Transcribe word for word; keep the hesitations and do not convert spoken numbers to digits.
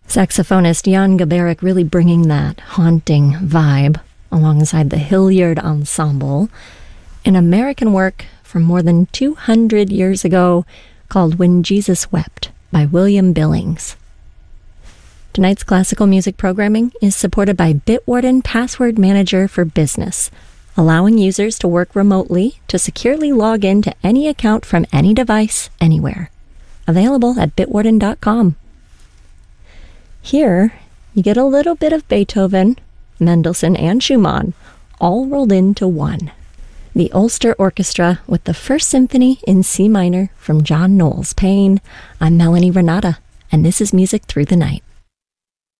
Saxophonist Jan Gabarek really bringing that haunting vibe alongside the Hilliard Ensemble, an American work from more than two hundred years ago called When Jesus Wept by William Billings. Tonight's classical music programming is supported by Bitwarden Password Manager for Business, allowing users to work remotely to securely log in to any account from any device anywhere. Available at bitwarden dot com. Here, you get a little bit of Beethoven, Mendelssohn, and Schumann, all rolled into one. The Ulster Orchestra with the First Symphony in C minor from John Knowles Paine. I'm Melanie Renata, and this is Music Through the Night.